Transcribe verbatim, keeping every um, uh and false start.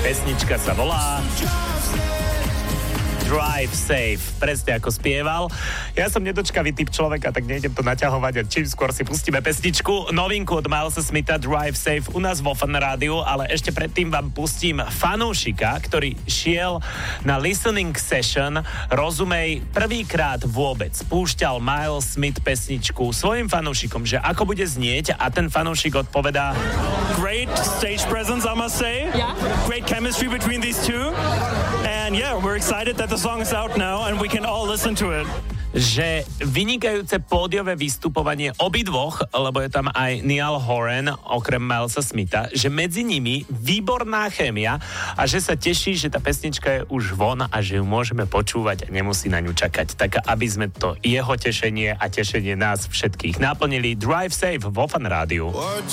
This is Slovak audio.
Pesnička sa volá Drive Safe, presne ako spieval. Ja som nedočkavý typ človeka, tak nejdem to naťahovať a čím skôr si pustíme pesničku. Novinku od Milesa Smitha Drive Safe u nás vo Fan Rádiu, ale ešte predtým vám pustím fanúšika, ktorý šiel na listening session, rozumej, prvýkrát vôbec púšťal Miles Smith pesničku svojim fanúšikom, že ako bude znieť, a ten fanúšik odpovedá: Great stage presence, I must say. Yeah. Great chemistry between these two. And yeah, we're excited that the song is out now and we can all listen to it. Že vynikajúce pódiové vystupovanie obidvoch, lebo je tam aj Niall Horan, okrem Milesa Smitha, že medzi nimi výborná chémia a že sa teší, že tá pesnička je už von a že ju môžeme počúvať a nemusí na ňu čakať. Tak aby sme to jeho tešenie a tešenie nás všetkých naplnili, Drive Safe vo Fan Rádiu.